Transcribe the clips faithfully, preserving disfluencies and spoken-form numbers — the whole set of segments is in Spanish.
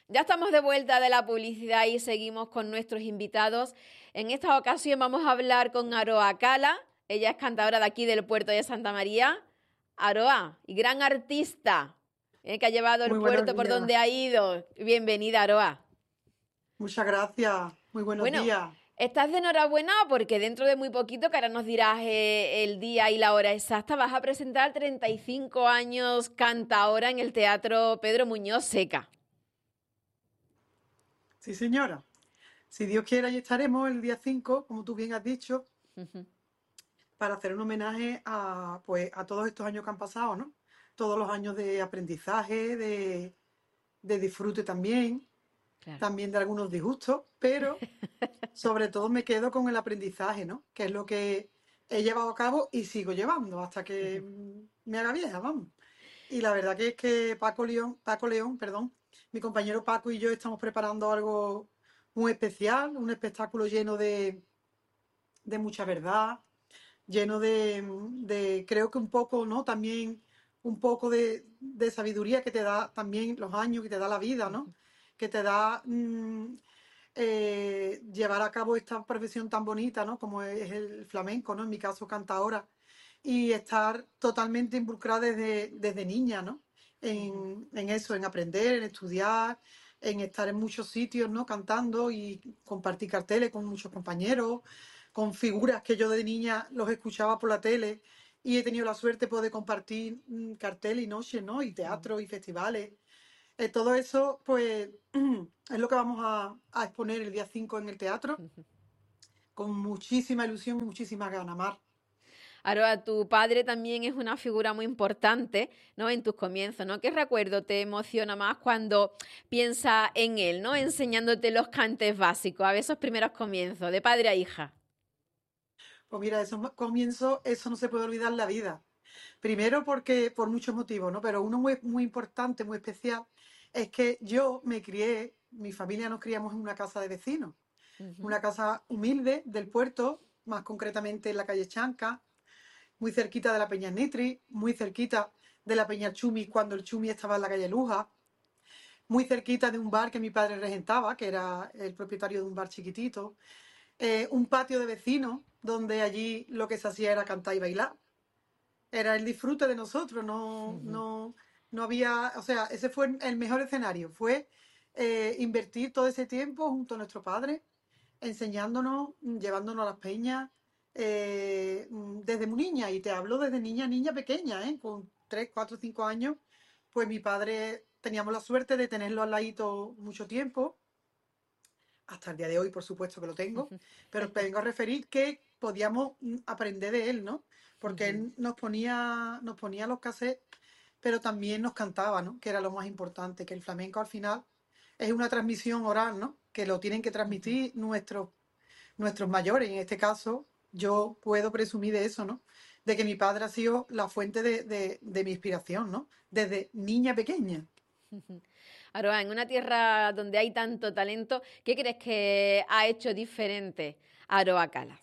Ya estamos de vuelta de la publicidad y seguimos con nuestros invitados. En esta ocasión vamos a hablar con Aroa Cala. Ella es cantadora de aquí del puerto de Santa María. Aroa, y gran artista, eh, que ha llevado el Muy buenos puerto por días. donde ha ido. Bienvenida, Aroa. Muchas gracias. Muy buenos Bueno, días. estás de enhorabuena porque dentro de muy poquito, que ahora nos dirás eh, el día y la hora exacta, vas a presentar treinta y cinco años cantadora en el Teatro Pedro Muñoz Seca. Sí, señora. Si Dios quiere, ahí estaremos el día cinco, como tú bien has dicho, Uh-huh. para hacer un homenaje a, pues, a todos estos años que han pasado, ¿no? Todos los años de aprendizaje, de, de disfrute también, Claro. también de algunos disgustos, pero sobre todo me quedo con el aprendizaje, ¿no? Que es lo que he llevado a cabo y sigo llevando hasta que mm, me haga vieja, vamos. Y la verdad que es que Paco León, Paco León, perdón, mi compañero Paco y yo estamos preparando algo muy especial, un espectáculo lleno de, de mucha verdad, lleno de, de, creo que un poco, ¿no? También un poco de, de sabiduría que te da también los años, que te da la vida, ¿no? Que te da mm, eh, llevar a cabo esta profesión tan bonita, ¿no? Como es el flamenco, ¿no? En mi caso, cantadora, y estar totalmente involucrada desde, desde niña, ¿no? En, en eso, en aprender, en estudiar, en estar en muchos sitios, ¿no? Cantando y compartir carteles con muchos compañeros, con figuras que yo de niña los escuchaba por la tele y he tenido la suerte pues, de compartir mm, cartel y noches, ¿no? Y teatro y festivales. Eh, todo eso, pues, es lo que vamos a, a exponer el día cinco en el teatro, con muchísima ilusión y muchísimas ganas, Mar. Aroa, tu padre también es una figura muy importante, ¿no? En tus comienzos, ¿no? ¿Qué recuerdo te emociona más cuando piensas en él, ¿no? Enseñándote los cantes básicos, a ver, esos primeros comienzos, de padre a hija. Pues mira, esos comienzos, eso no se puede olvidar en la vida. Primero porque, por muchos motivos, ¿no? Pero uno muy, muy importante, muy especial, es que yo me crié, mi familia nos criamos en una casa de vecinos, Uh-huh. una casa humilde del puerto, más concretamente en la calle Chanca, muy cerquita de la Peña Nitri, muy cerquita de la Peña Chumi cuando el Chumi estaba en la calle Luja, muy cerquita de un bar que mi padre regentaba, que era el propietario de un bar chiquitito, eh, un patio de vecinos donde allí lo que se hacía era cantar y bailar. Era el disfrute de nosotros, no, Uh-huh. no, no había, o sea, ese fue el mejor escenario, fue eh, invertir todo ese tiempo junto a nuestro padre, enseñándonos, llevándonos a las peñas, eh, desde muy niña, y te hablo desde niña, niña pequeña, ¿eh? Con tres, cuatro, cinco años, pues mi padre teníamos la suerte de tenerlo al ladito mucho tiempo, hasta el día de hoy, por supuesto que lo tengo, pero te vengo a referir que podíamos mm, aprender de él, ¿no? Porque Uh-huh. él nos ponía, nos ponía los cassettes, pero también nos cantaba, ¿no? Que era lo más importante, que el flamenco al final es una transmisión oral, ¿no? Que lo tienen que Uh-huh. transmitir nuestros, nuestros mayores. En este caso, yo puedo presumir de eso, ¿no? De que mi padre ha sido la fuente de, de, de mi inspiración, ¿no? Desde niña pequeña. Aroa, en una tierra donde hay tanto talento, ¿qué crees que ha hecho diferente a Aroa Calas?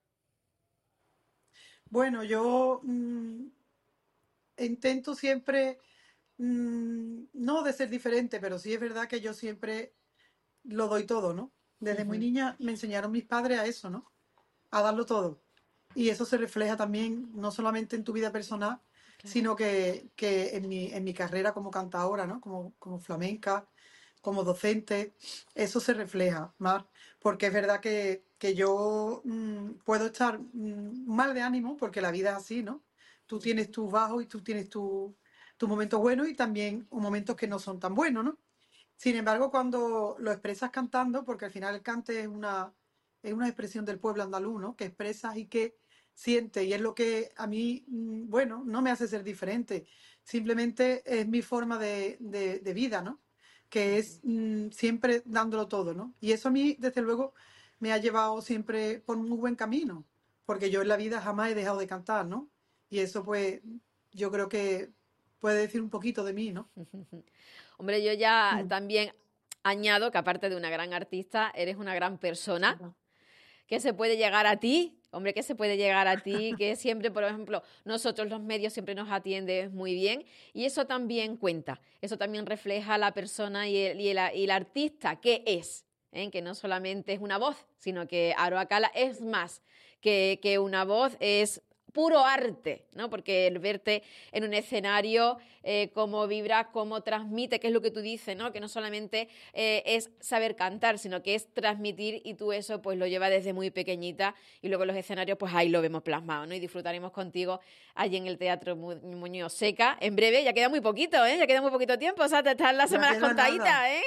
Bueno, yo mmm, intento siempre, mmm, no de ser diferente, pero sí es verdad que yo siempre lo doy todo, ¿no? Desde muy Uh-huh. niña me enseñaron mis padres a eso, ¿no? A darlo todo. Y eso se refleja también no solamente en tu vida personal, Claro. sino que, que en mi, en mi carrera como cantadora, ¿no? Como, como flamenca, como docente, eso se refleja más, porque es verdad que, que yo mmm, puedo estar mmm, mal de ánimo, porque la vida es así, ¿no? Tú tienes tus bajos y tú tienes tus tu momentos buenos y también momentos que no son tan buenos, ¿no? Sin embargo, cuando lo expresas cantando, porque al final el cante es una, es una expresión del pueblo andaluz, ¿no? Que expresas y que sientes, y es lo que a mí, mm, bueno, no me hace ser diferente, simplemente es mi forma de, de- de vida, ¿no? Que es mm, siempre dándolo todo, ¿no? Y eso a mí, desde luego, me ha llevado siempre por un muy buen camino, porque yo en la vida jamás he dejado de cantar, ¿no? Y eso, pues, yo creo que puede decir un poquito de mí, ¿no? Hombre, yo ya Mm. también añado que aparte de una gran artista, eres una gran persona, que se puede llegar a ti Hombre, que se puede llegar a ti, que siempre, por ejemplo, nosotros los medios siempre nos atiendes muy bien y eso también cuenta, eso también refleja la persona y el, y el, y el artista que es, ¿eh? Que no solamente es una voz, sino que Aroa Cala es más que, que una voz, es puro arte, ¿no? Porque el verte en un escenario, eh, cómo vibra, cómo transmite, que es lo que tú dices, ¿no? Que no solamente eh, es saber cantar, sino que es transmitir y tú eso pues lo llevas desde muy pequeñita y luego en los escenarios pues ahí lo vemos plasmado, ¿no? Y disfrutaremos contigo allí en el Teatro Mu Muñoz Seca. En breve, ya queda muy poquito, ¿eh? Ya queda muy poquito tiempo, o sea, te están las Ya semanas queda nada. contaditas, ¿eh?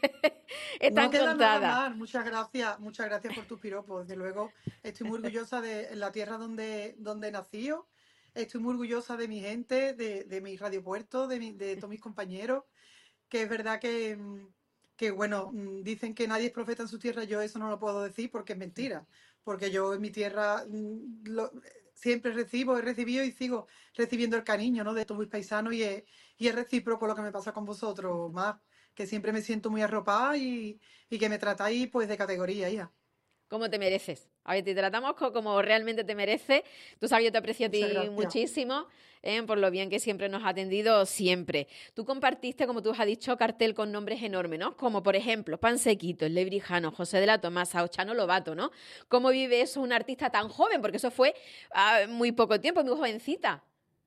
No Están queda nada contadas. más. Muchas gracias, muchas gracias por tus piropos. Desde luego, estoy muy orgullosa de la tierra donde, donde nací. Estoy muy orgullosa de mi gente, de, de mi radiopuerto, de, mi, de todos mis compañeros, que es verdad que, mm, que, bueno, mm, dicen que nadie es profeta en su tierra. Yo eso no lo puedo decir porque es mentira, porque yo en mi tierra mm, lo- siempre recibo, he recibido y sigo recibiendo el cariño, ¿no? De todos mis paisanos y es, y es recíproco lo que me pasa con vosotros, más que siempre me siento muy arropada y, y que me tratáis pues de categoría, ya. Como te mereces. A ver, te tratamos co- como realmente te mereces. Tú sabes, yo te aprecio a Muchas ti gracias. muchísimo, ¿eh? Por lo bien que siempre nos has atendido, siempre. Tú compartiste, como tú has dicho, cartel con nombres enormes, ¿no? Como por ejemplo, Pansequito, El Lebrijano, José de la Tomasa o Chano Lobato, ¿no? ¿Cómo vive eso un artista tan joven? Porque eso fue ah, muy poco tiempo, muy jovencita.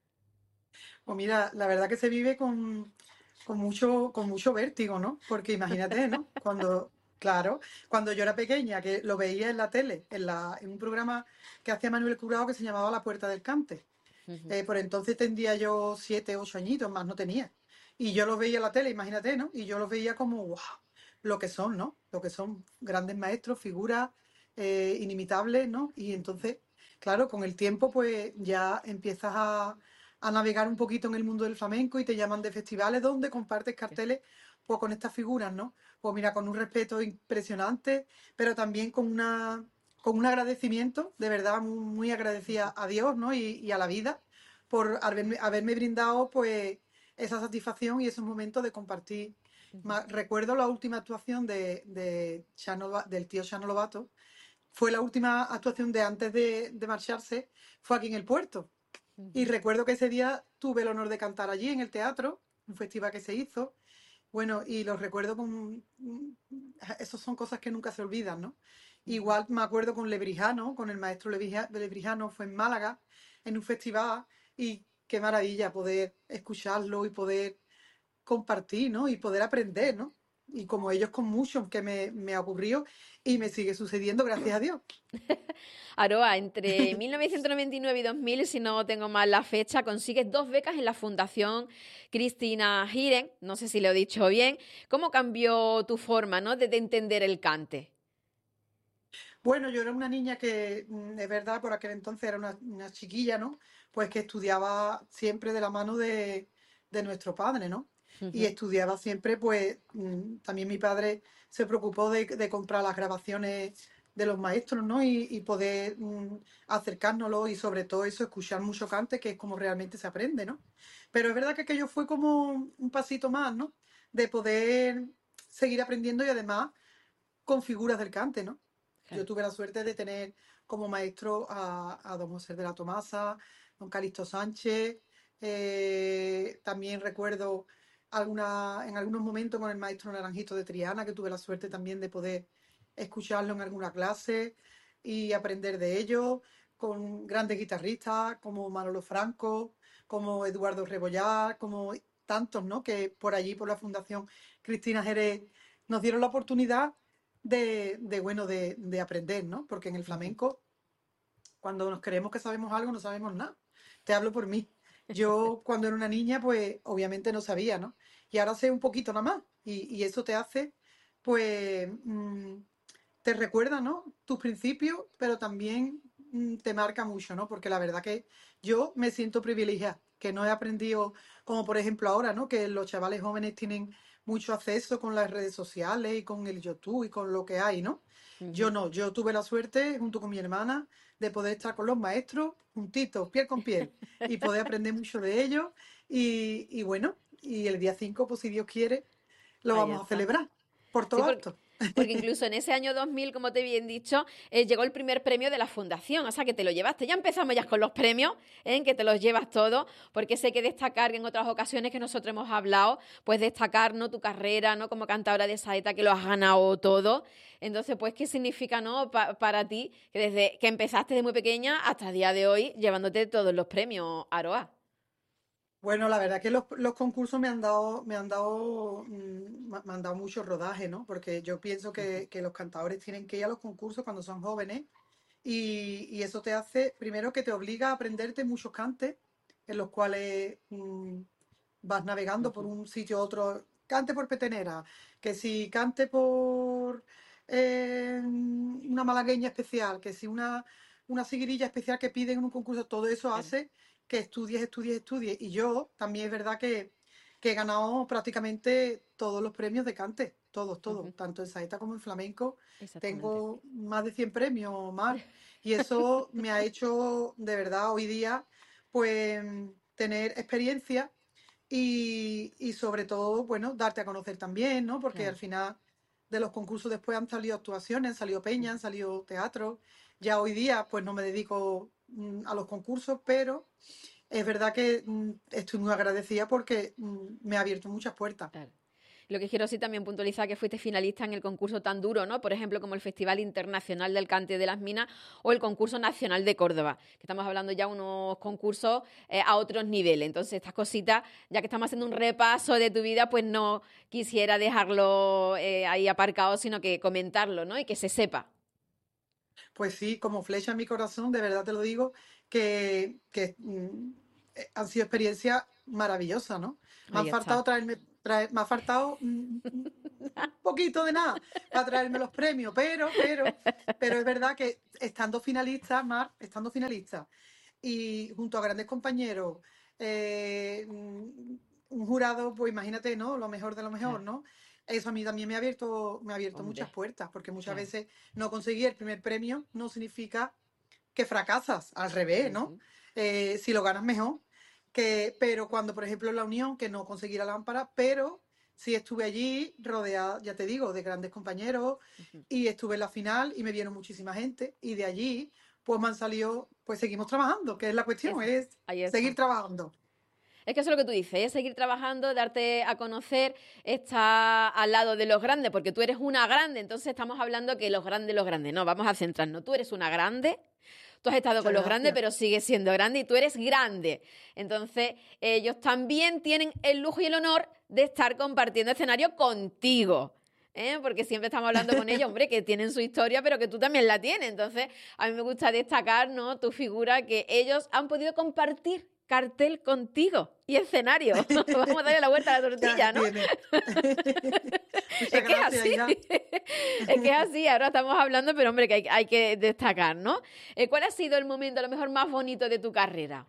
Pues mira, la verdad que se vive con, con mucho, con mucho vértigo, ¿no? Porque imagínate, ¿no? Cuando, claro, cuando yo era pequeña, que lo veía en la tele, en la, en un programa que hacía Manuel Curao que se llamaba La Puerta del Cante. Ujú. Eh, por entonces tendría yo siete, ocho añitos, más no tenía. Y yo los veía en la tele, imagínate, ¿no? Y yo los veía como, wow, lo que son, ¿no? Lo que son grandes maestros, figuras eh, inimitables, ¿no? Y entonces, claro, con el tiempo, pues ya empiezas a, a navegar un poquito en el mundo del flamenco y te llaman de festivales donde compartes carteles, pues con estas figuras, ¿no? Pues mira, con un respeto impresionante, pero también con una, con un agradecimiento, de verdad, muy, muy agradecida a Dios, ¿no? Y, y a la vida por haberme, haberme brindado pues esa satisfacción y esos momentos de compartir. Ujú. Ma- recuerdo la última actuación de, de Chano Lo- del tío Chano Lobato, fue la última actuación de antes de, de marcharse, fue aquí en el puerto. Y Ujú. recuerdo que ese día tuve el honor de cantar allí en el teatro, un festival que se hizo. Bueno, y los recuerdo con... Esas son cosas que nunca se olvidan, ¿no? Ujú. Igual me acuerdo con Lebrijano, con el maestro Lebrija- Lebrijano, fue en Málaga, en un festival, y qué maravilla poder escucharlo y poder compartir, ¿no? Y poder aprender, ¿no? Y como ellos con mucho que me, me ocurrió y me sigue sucediendo, gracias a Dios. Aroa, entre mil novecientos noventa y nueve y dos mil, si no tengo mal la fecha, consigues dos becas en la Fundación Cristina Giren, no sé si lo he dicho bien. ¿Cómo cambió tu forma, ¿no? de, de entender el cante? Bueno, yo era una niña que, mm, es verdad, por aquel entonces era una, una chiquilla, ¿no? Pues que estudiaba siempre de la mano de, de nuestro padre, ¿no? Y Ujú. estudiaba siempre, pues mm, también mi padre se preocupó de, de comprar las grabaciones de los maestros, ¿no? Y, y poder mm, acercárnoslo y sobre todo eso, escuchar mucho cante, que es como realmente se aprende, ¿no? Pero es verdad que aquello fue como un pasito más, ¿no? De poder seguir aprendiendo y además con figuras del cante, ¿no? Yo Claro. tuve la suerte de tener como maestro a, a don José de la Tomasa, don Calixto Sánchez. Eh, también recuerdo alguna, en algunos momentos con el maestro Naranjito de Triana, que tuve la suerte también de poder escucharlo en alguna clase y aprender de ellos, con grandes guitarristas como Manolo Franco, como Eduardo Rebollar, como tantos, ¿no? Que por allí, por la Fundación Cristina Jerez, nos dieron la oportunidad de, de, bueno, de, de aprender, ¿no? Porque en el Ujú. flamenco, cuando nos creemos que sabemos algo, no sabemos nada. Te hablo por mí. Yo cuando era una niña, pues obviamente no sabía, ¿no? Y ahora sé un poquito nada más. Y, y eso te hace, pues, mm, te recuerda, ¿no? Tus principios, pero también mm, te marca mucho, ¿no? Porque la verdad que yo me siento privilegiada, que no he aprendido, como por ejemplo ahora, ¿no? Que los chavales jóvenes tienen mucho acceso con las redes sociales y con el YouTube y con lo que hay, ¿no? Yo Ujú. no, yo tuve la suerte, junto con mi hermana, de poder estar con los maestros, juntitos, piel con piel, y poder aprender mucho de ellos. Y, y bueno, y el día cinco pues si Dios quiere, lo Ahí vamos a está. celebrar por Sí, todo porque, alto. porque incluso en ese año dos mil, como te bien dicho, eh, llegó el primer premio de la fundación, o sea que te lo llevaste. Ya empezamos ya con los premios, ¿eh? Que te los llevas todos, porque sé que destacar, que en otras ocasiones que nosotros hemos hablado, pues destacar, ¿no?, tu carrera, ¿no?, como cantadora de saeta, que lo has ganado todo. Entonces, pues, ¿qué significa, ¿no?, pa para ti, que desde que empezaste de muy pequeña hasta el día de hoy, llevándote todos los premios, Aroa? Bueno, la verdad que los, los concursos me han dado, me han dado, mm, me me han dado mucho rodaje, ¿no? Porque yo pienso Ujú. que, que los cantadores tienen que ir a los concursos cuando son jóvenes y, y eso te hace, primero que te obliga a aprenderte muchos cantes en los cuales mm, vas navegando por Ujú. un sitio a otro, cante por petenera, que si cante por eh, una malagueña especial, que si una, una siguirilla especial que piden en un concurso, todo eso Claro. hace que estudies, estudies, estudies. Y yo también es verdad que, que he ganado prácticamente todos los premios de cante, todos, todos, Ujú. tanto en saeta como en flamenco. Exactamente. Tengo más de cien premios más. Y eso me ha hecho, de verdad, hoy día, pues tener experiencia y, y sobre todo, bueno, darte a conocer también, ¿no? Porque al Claro. final de los concursos después han salido actuaciones, han salido peñas, han Ujú. salido teatro. Ya hoy día, pues no me dedico mm, a los concursos, pero es verdad que mm, estoy muy agradecida porque mm, me ha abierto muchas puertas. Claro. Lo que quiero sí también puntualizar que fuiste finalista en el concurso tan duro, ¿no? Por ejemplo, como el Festival Internacional del Cante de las Minas o el Concurso Nacional de Córdoba, que estamos hablando ya unos concursos eh, a otros niveles. Entonces, estas cositas, ya que estamos haciendo un repaso de tu vida, pues no quisiera dejarlo eh, ahí aparcado, sino que comentarlo, ¿no? Y que se sepa. Pues sí, como flecha en mi corazón, de verdad te lo digo, que, que, mm, eh, han sido experiencias maravillosas, ¿no? Me han Ahí está. faltado traerme, traer- me ha faltado mm, mm, un poquito de nada para traerme los premios, pero, pero, pero es verdad que estando finalista, Mar, estando finalista, y junto a grandes compañeros, eh, mm, un jurado, pues imagínate, ¿no? Lo mejor de lo mejor, Claro, ¿no? Eso a mí también me ha abierto, me ha abierto muchas hombre, puertas, porque muchas claro. veces no conseguir el primer premio no significa que fracasas, al revés, ¿no? Ujú. Eh, si lo ganas mejor, que, pero cuando, por ejemplo, en la Unión, que no conseguí la lámpara, pero sí estuve allí rodeada, ya te digo, de grandes compañeros Ujú. y estuve en la final y me vieron muchísima gente y de allí pues me han salido, pues seguimos trabajando, que es la cuestión, Esa, es ahí seguir está. trabajando. Es que eso es lo que tú dices, es seguir trabajando, darte a conocer, estar al lado de los grandes, porque tú eres una grande, entonces estamos hablando que los grandes, los grandes, no, vamos a centrarnos, tú eres una grande, tú has estado Muchas con los grandes, gracias. pero sigues siendo grande y tú eres grande. Entonces, ellos también tienen el lujo y el honor de estar compartiendo escenario contigo. ¿Eh? Porque siempre estamos hablando con ellos, hombre, que tienen su historia, pero que tú también la tienes. Entonces, a mí me gusta destacar, ¿no?, tu figura, que ellos han podido compartir cartel contigo y escenario. Vamos a darle la vuelta a la Ya tortilla, ¿no? tiene. Es Muchas que es gracias, así. hija. Es que es así. Ahora estamos hablando, pero hombre, que hay, hay que destacar, ¿no? Eh, ¿Cuál ha sido el momento a lo mejor más bonito de tu carrera?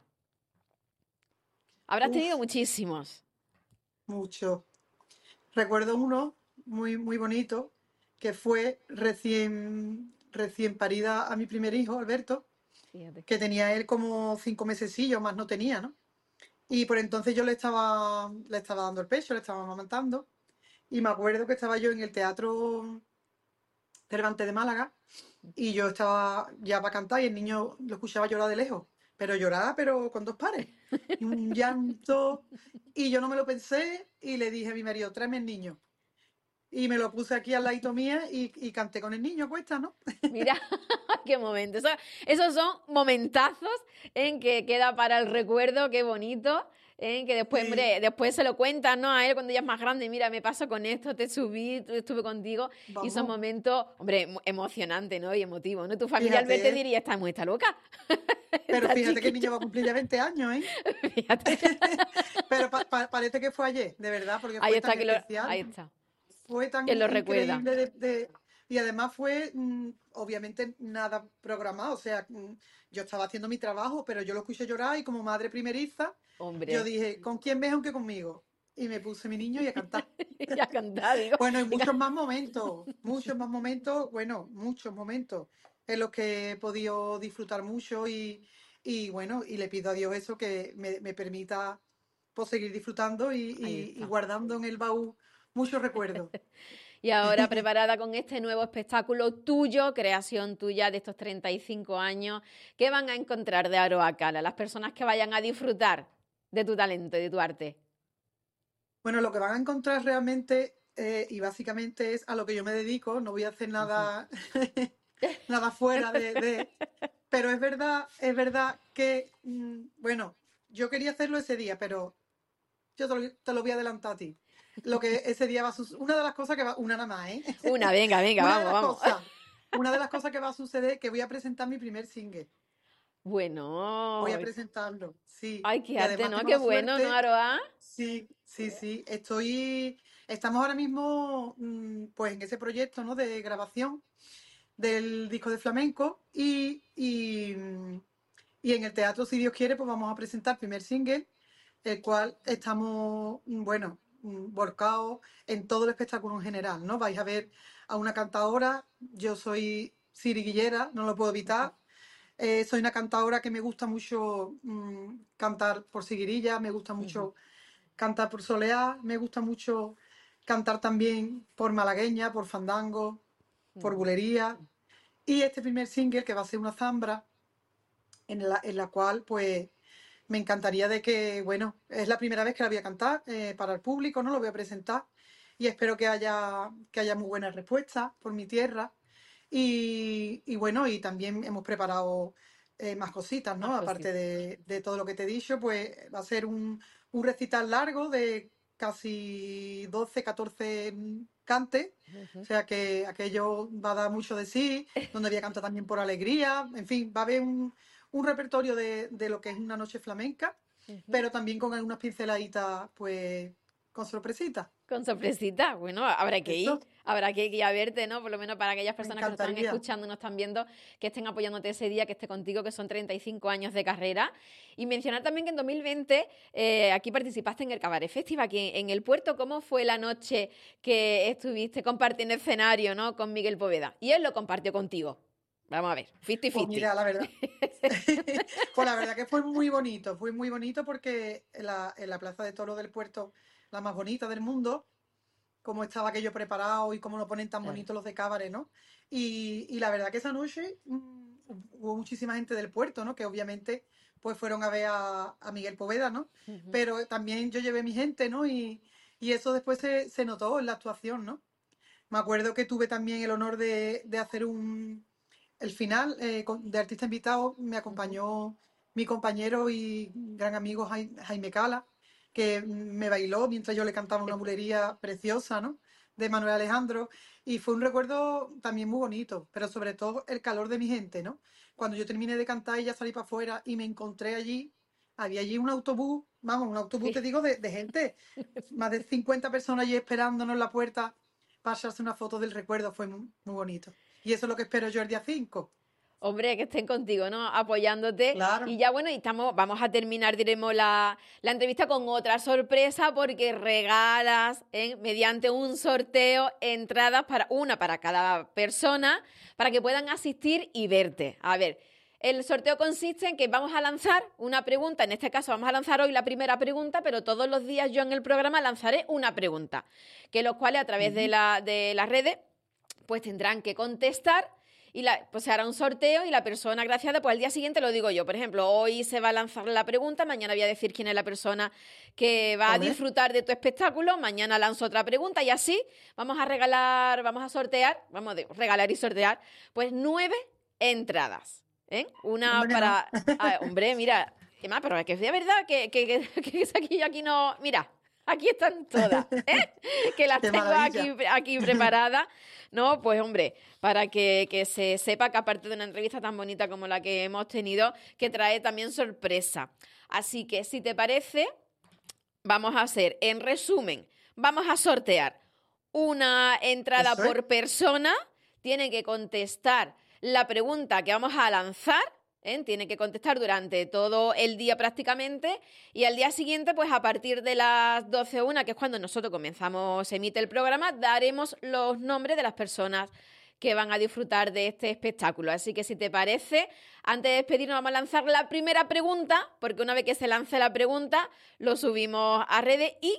Habrás tenido Uf, muchísimos. mucho. Recuerdo uno muy, muy bonito que fue recién, recién parida a mi primer hijo, Alberto, Fíjate. que tenía él como cinco mesecillos, más no tenía, ¿no? Y por entonces yo le estaba, le estaba dando el pecho, le estaba amamantando. Y me acuerdo que estaba yo en el Teatro Cervantes de Málaga y yo estaba ya para cantar y el niño lo escuchaba llorar de lejos. Pero lloraba, pero con dos pares. Y un llanto. Y yo no me lo pensé y le dije a mi marido, tráeme el niño. Y me lo puse aquí al ladito mía y, y canté con el niño a cuesta, ¿no? Mira, qué momento. Eso- esos son momentazos en que queda para el recuerdo, qué bonito. En que después, Sí, hombre, después se lo cuentan, ¿no?, a él cuando ya es más grande. Mira, me pasó con esto, te subí, tu- estuve contigo. Y son vamos, momentos, hombre, emo- emocionantes, ¿no? Y emotivos, ¿no? Tu familia al verte fíjate, diría, esta muy está loca, pero está fíjate que el niño chiquito. va a cumplir ya veinte años, ¿eh? Fíjate. Pero pa- pa- parece que fue ayer, de verdad, porque Ahí fue está, tan que lo, especial, ahí está, fue que tan lo recuerda. increíble de, de- y además fue, mm, obviamente, nada programado, o sea, mm, yo estaba haciendo mi trabajo, pero yo lo escuché llorar y como madre primeriza, yo Hombre, dije, ¿con quién mejor que conmigo? Y me puse mi niño y a cantar. y a cantar, digo. Bueno, y Y ca- muchos más momentos, muchos más momentos, bueno, muchos momentos en los que he podido disfrutar mucho y, y bueno, y le pido a Dios eso, que me, me permita pues, seguir disfrutando y, Ahí y- y está. guardando en el baúl muchos recuerdos. y ahora preparada con este nuevo espectáculo tuyo, creación tuya de estos treinta y cinco años. ¿Qué van a encontrar de Aroa Cala las personas que vayan a disfrutar de tu talento y de tu arte? Bueno, lo que van a encontrar realmente eh, y básicamente es a lo que yo me dedico. No voy a hacer nada, nada fuera de, de- Pero es verdad, es verdad que, mm, bueno, yo quería hacerlo ese día, pero yo te lo, te lo voy a adelantar a ti. Lo que ese día va a suceder, una de las cosas que va, una nada más, ¿eh? Una, venga, venga, Una de vamos, las vamos. cosas, una de las cosas que va a suceder es que voy a presentar mi primer single. Voy Bueno, a presentarlo, sí. ay, qué Y arte, además ¿no? tengo Qué la bueno, ¿no, suerte, Aroa? sí, sí, sí. Estoy, estamos ahora mismo, mm, pues en ese proyecto, ¿no? De grabación del disco de flamenco y, y, mm, y en el teatro, si Dios quiere, pues vamos a presentar el primer single, el cual estamos, mm, bueno, mm, volcados en todo el espectáculo en general, ¿no? Vais a ver a una cantadora, yo soy Siri Guillera, no lo puedo evitar. Eh, soy una cantadora que me gusta mucho mm, cantar por seguirilla, me gusta Ujú, mucho cantar por soleá, me gusta mucho cantar también por malagueña, por fandango, por ujú. bulería. Y este primer single, que va a ser una zambra, en la, en la cual pues me encantaría de que, bueno, es la primera vez que la voy a cantar eh, para el público, ¿no? Lo voy a presentar y espero que haya, que haya muy buena respuesta por mi tierra. Y, y bueno, y también hemos preparado eh, más cositas, Más ¿no? Aparte cositas. de, de todo lo que te he dicho, pues va a ser un, un recital largo de casi doce catorce cantes. O Ujú, sea que aquello va a dar mucho de sí, donde voy a cantar también por alegría. En fin, va a haber un, un repertorio de, de lo que es una noche flamenca, ujú. pero también con algunas pinceladitas, pues, con sorpresitas. Con sorpresita, bueno, habrá que Eso ir, habrá que ir a verte, ¿no? Por lo menos para aquellas me personas que nos están encantaría. escuchando, nos están viendo, que estén apoyándote ese día, que esté contigo, que son treinta y cinco años de carrera. Y mencionar también que en dos mil veinte eh, aquí participaste en el Cabaret Festival, aquí en el Puerto. ¿Cómo fue la noche que estuviste compartiendo escenario, ¿no? Con Miguel Poveda? Y él lo compartió contigo. Vamos a ver, Pues cincuenta cincuenta. mira, la verdad, pues la verdad que fue muy bonito, fue muy bonito porque en la, en la Plaza de Toros del Puerto, la más bonita del mundo, cómo estaba aquello preparado y cómo lo ponen tan Claro. bonito los de Cabaret, ¿no? Y, y la verdad que esa noche mm, hubo muchísima gente del puerto, ¿no? Que obviamente pues fueron a ver a, a Miguel Poveda, ¿no? Ujú. Pero también yo llevé mi gente, ¿no? Y, y eso después se, se notó en la actuación, ¿no? Me acuerdo que tuve también el honor de, de hacer un... El final eh, con- de artista invitado me Ujú. acompañó mi compañero y gran amigo Jai- Jaime Cala, que me bailó mientras yo le cantaba una bulería preciosa, ¿no? De Manuel Alejandro. Y fue un recuerdo también muy bonito, pero sobre todo el calor de mi gente, ¿no? Cuando yo terminé de cantar y ya salí para afuera y me encontré allí, había allí un autobús, vamos, un autobús, te Sí. digo, de, de gente, más de cincuenta personas allí esperándonos en la puerta para echarse una foto del recuerdo, fue muy, muy bonito. Y eso es lo que espero yo el día cinco. Hombre, que estén contigo, ¿no? Apoyándote. Y Claro. ya, bueno, y estamos, vamos a terminar, diremos, la, la entrevista con otra sorpresa porque regalas, ¿eh? Mediante un sorteo, entradas para una para cada persona para que puedan asistir y verte. A ver, el sorteo consiste en que vamos a lanzar una pregunta. En este caso, vamos a lanzar hoy la primera pregunta, pero todos los días yo en el programa lanzaré una pregunta, que los cuales a través de, Ujú. la, de las redes pues tendrán que contestar y la, pues se hará un sorteo y la persona agraciada, pues al día siguiente lo digo yo. Por ejemplo, hoy se va a lanzar la pregunta, mañana voy a decir quién es la persona que va a Ole. disfrutar de tu espectáculo, mañana lanzo otra pregunta y así vamos a regalar, vamos a sortear, vamos a regalar y sortear, pues nueve entradas. ¿Eh? Una Hombre que no. para... Ah, hombre, mira, ¿qué más? Pero es que es de verdad que, que, que, que aquí, aquí no... Mira, aquí están todas, ¿eh? Que las Qué tengo aquí, maravilla. aquí preparadas. No, pues hombre, para que, que se sepa que aparte de una entrevista tan bonita como la que hemos tenido, que trae también sorpresa. Así que si te parece, vamos a hacer, en resumen, vamos a sortear una entrada Eso es. por persona, tiene que contestar la pregunta que vamos a lanzar, ¿eh? Tiene que contestar durante todo el día prácticamente y al día siguiente, pues a partir de las doce o una, que es cuando nosotros comenzamos, se emite el programa, daremos los nombres de las personas que van a disfrutar de este espectáculo. Así que si te parece, antes de despedirnos vamos a lanzar la primera pregunta, porque una vez que se lance la pregunta, lo subimos a redes y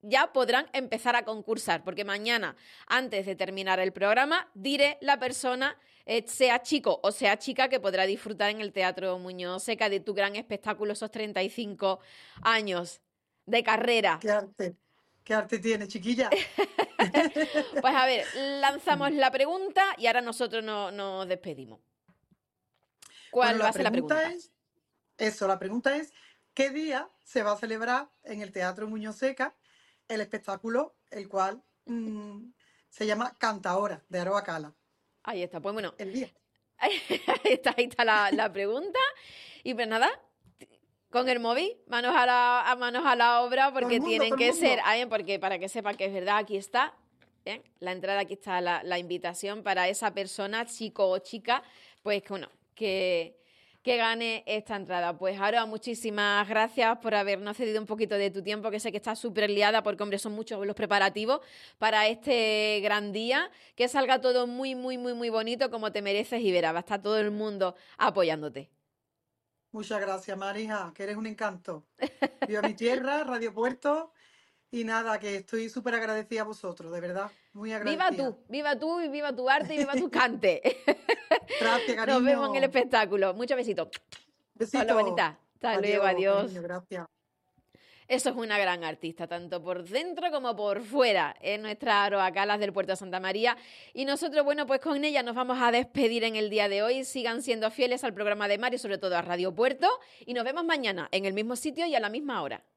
ya podrán empezar a concursar, porque mañana, antes de terminar el programa, diré la persona, eh, sea chico o sea chica, que podrá disfrutar en el Teatro Muñoz Seca de tu gran espectáculo, esos treinta y cinco años de carrera. Qué arte, qué arte tiene, chiquilla. Pues a ver, lanzamos la pregunta y ahora nosotros no, nos despedimos. ¿Cuál Bueno, va la a ser la pregunta pregunta? es, eso, la pregunta es, ¿qué día se va a celebrar en el Teatro Muñoz Seca el espectáculo, el cual mm, se llama Cantaora, de Aroa Cala? Ahí está, pues bueno, El día. ahí está, ahí está la, la pregunta. Y pues nada, con el móvil, manos a la, a manos a la obra, Todo porque el mundo, tienen todo el que mundo. ser, ay, porque para que sepan que es verdad, aquí está, ¿bien? La entrada, aquí está la, la invitación para esa persona, chico o chica, pues que bueno, que, que gane esta entrada. Pues Aroa, muchísimas gracias por habernos cedido un poquito de tu tiempo, que sé que estás súper liada, porque hombre, son muchos los preparativos para este gran día. Que salga todo muy, muy, muy, muy bonito, como te mereces, y verás, va a estar todo el mundo apoyándote. Muchas gracias, Marija, que eres un encanto. Viva mi tierra, Radio Puerto, y nada, que estoy súper agradecida a vosotros, de verdad, muy Viva agradecida. tú, viva tú y viva tu arte y viva tu cante. Gracias, Nos vemos en el cariño. espectáculo. Muchos besitos. Hola, Besitos. bonita. Hasta luego, Adiós, adiós. cariño, gracias. Eso es una gran artista, tanto por dentro como por fuera. Es nuestra Aroa Calas del Puerto de Santa María. Y nosotros, bueno, pues con ella nos vamos a despedir en el día de hoy. Sigan siendo fieles al programa de Mar y sobre todo a Radio Puerto. Y nos vemos mañana en el mismo sitio y a la misma hora.